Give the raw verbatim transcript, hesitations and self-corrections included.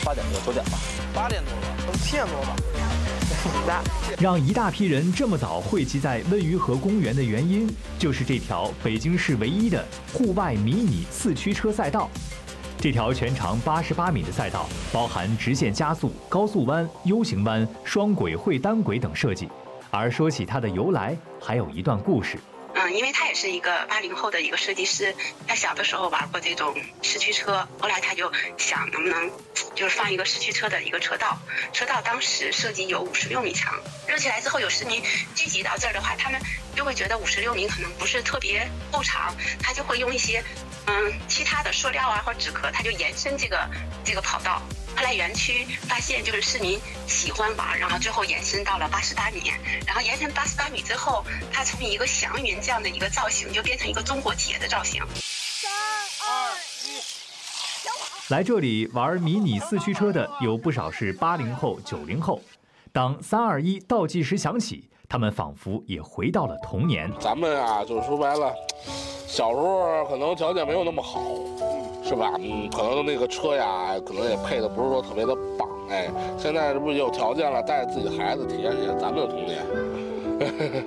八点多九点吧， 八点多吧，都七点多吧。 让一大批人这么早汇集在温榆河公园的原因，就是这条北京市唯一的户外迷你四驱车赛道。这条全长八十八米的赛道，包含直线加速、高速弯、U 型弯、双轨会单轨等设计。而说起它的由来，还有一段故事。 嗯，因为他也是一个八零后的一个设计师，他小的时候玩过这种四驱车，后来他就想能不能就是放一个四驱车的一个车道，车道当时设计有五十六米长，热起来之后有市民聚集到这儿的话，他们就会觉得五十六米可能不是特别够长，他就会用一些嗯其他的塑料啊或纸壳，他就延伸这个这个跑道。后来园区发现就是市民喜欢玩，然后最后延伸到了八十八米，然后延伸八十八米之后，它从一个祥云这样的一个造型，就变成一个中国铁的造型。 三二一， 来这里玩迷你四驱车的有不少是八零后、九零后。当三二一倒计时响起，他们仿佛也回到了童年。 咱们啊，就是说白了，小时候可能条件没有那么好。是吧？嗯，可能那个车呀，可能也配的不是说特别的棒，哎，现在这不有条件了，带着自己的孩子体验体验咱们的童年。